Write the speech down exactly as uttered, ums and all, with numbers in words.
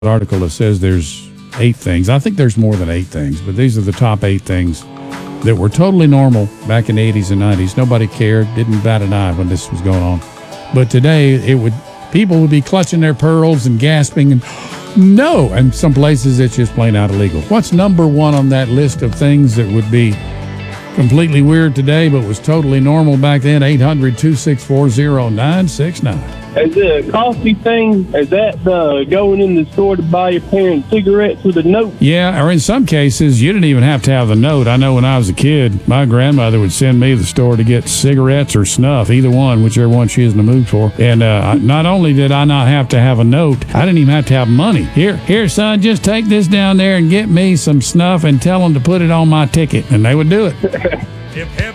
article that says there's eight things. I think there's more than eight things, but these are the top eight things that were totally normal back in the eighties and nineties. Nobody cared, didn't bat an eye when this was going on. But today, it would people would be clutching their pearls and gasping and no, and some places it's just plain out illegal. What's number one on that list of things that would be completely weird today but was totally normal back then? eight hundred, two six four, zero nine six nine. Is it a costly thing? Is that uh, going in the store to buy your parents cigarettes with a note? Yeah, or in some cases, you didn't even have to have the note. I know when I was a kid, my grandmother would send me to the store to get cigarettes or snuff, either one, whichever one she was in the mood for. And uh, not only did I not have to have a note, I didn't even have to have money. Here, here, son, just take this down there and get me some snuff and tell them to put it on my ticket. And they would do it. Hip, hip.